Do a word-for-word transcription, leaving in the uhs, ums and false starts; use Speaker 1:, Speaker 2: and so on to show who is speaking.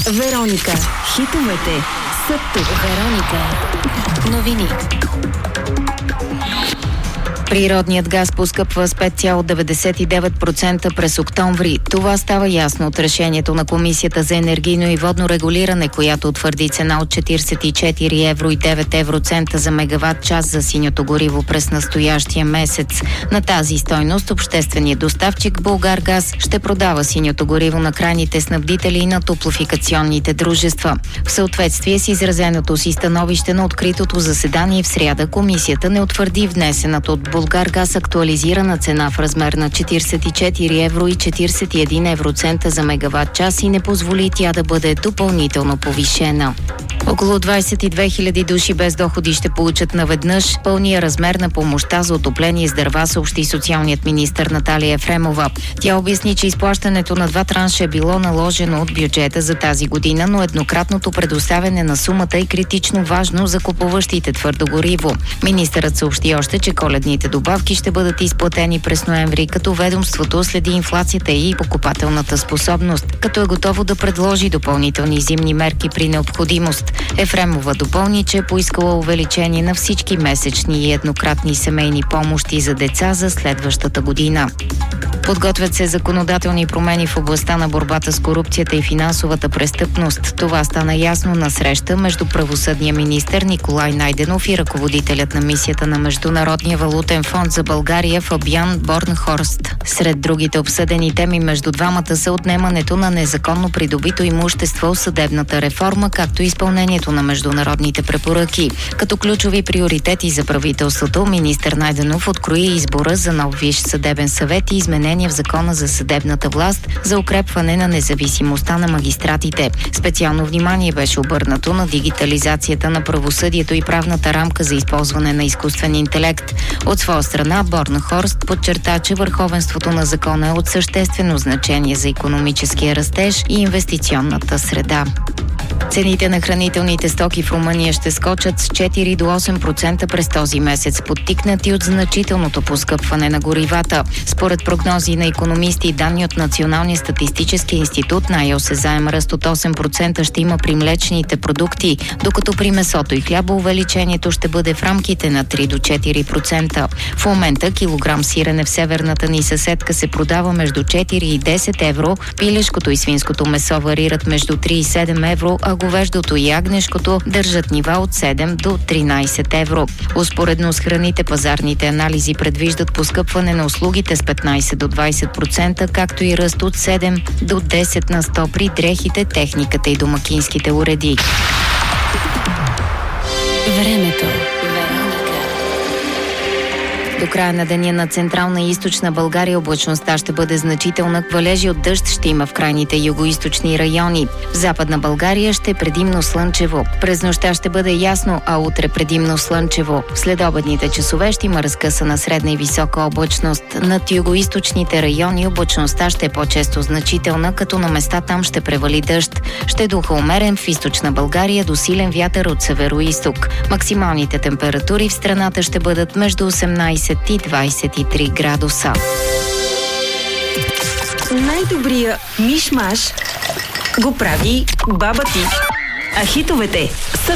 Speaker 1: Вероника. Хитовете са тук.
Speaker 2: Вероника. Новини. Природният газ поскъпва с пет цяло деветдесет и девет процента през октомври. Това става ясно от решението на Комисията за енергийно и водно регулиране, която утвърди цена от четиридесет и четири евро и девет евроцента за мегаватт час за синьото гориво през настоящия месец. На тази стойност общественият доставчик Булгаргаз ще продава синьото гориво на крайните снабдители и на топлофикационните дружества. В съответствие с изразеното си становище на откритото заседание в сряда, Комисията не утвърди внесената от Булгаргаз актуализирана цена в размер на четиридесет и четири евро и четиридесет и един евроцента за мегаватт час и не позволи тя да бъде допълнително повишена. Около двадесет и две хиляди души без доходи ще получат наведнъж пълния размер на помощта за отопление с дърва, съобщи социалният министър Наталия Ефремова. Тя обясни, че изплащането на два транша е било наложено от бюджета за тази година, но еднократното предоставяне на сумата е критично важно за купуващите твърдо гориво. Министърът съобщи още, че коледните добавки ще бъдат изплатени през ноември, като ведомството следи инфлацията и покупателната способност, като е готово да предложи допълнителни зимни мерки при необходимост. Ефремова допълни, че е поискала увеличение на всички месечни и еднократни семейни помощи за деца за следващата година. Подготвят се законодателни промени в областта на борбата с корупцията и финансовата престъпност. Това стана ясно на среща между правосъдния министър Николай Найденов и ръководителят на мисията на Международния валутен фонд за България Фабиан Борнхорст. Сред другите обсъдени теми между двамата са отнемането на незаконно придобито имущество, съдебната реформа, както и изпълнението на международните препоръки. Като ключови приоритети за правителството, министър Найденов открои избора за нов Висш съдебен съвет и изменения в Закона за съдебната власт за укрепване на независимостта на магистратите. Специално внимание беше обърнато на дигитализацията на правосъдието и правната рамка за използване на изкуствен интелект. От своя страна, Борнхорст подчерта, че върховенството на закона е от съществено значение за икономическия растеж и инвестиционната среда. Цените на хранителните стоки в Румъния ще скочат с четири до осем процента през този месец, подтикнати от значителното поскъпване на горивата. Според прогнози на икономисти и данни от Националния статистически институт, най-осезаем ръст от осем процента ще има при млечните продукти, докато при месото и хляба увеличението ще бъде в рамките на три до четири процента. В момента килограм сирене в северната ни съседка се продава между четири и десет евро, пилешкото и свинското месо варират между три и седем евро, а говеждото и агнешкото държат нива от седем до тринадесет евро. Успоредно с храните, пазарните анализи предвиждат поскъпване на услугите с петнадесет до двадесет процента, както и ръст от седем до десет на сто при дрехите, техниката и домакинските уреди.
Speaker 1: Времето.
Speaker 2: До края на деня на Централна и Източна България облачността ще бъде значителна. Валежи от дъжд ще има в крайните югоизточни райони. В Западна България ще е предимно слънчево. През нощта ще бъде ясно, а утре предимно слънчево. В следобедните часове ще има разкъсана средна и висока облачност. Над югоизточните райони облачността ще е по-често значителна, като на места там ще превали дъжд. Ще духа умерен в Източна България до силен вятър от североизток. Максималните температури в страната ще бъдат между осемнадесет и двадесет и три градуса.
Speaker 1: Най-добрия миш-маш го прави баба ти. А хитовете са